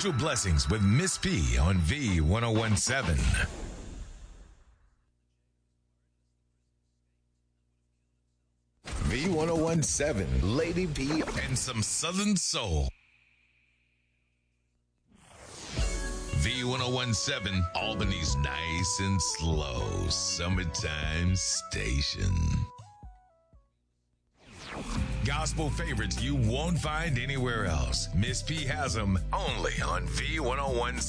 Spiritual Blessings with Miss P on V1017. V1017, Lady P, and some Southern Soul. V1017, Albany's nice and slow summertime station. Gospel favorites you won't find anywhere else. Miss P has them only on V1017.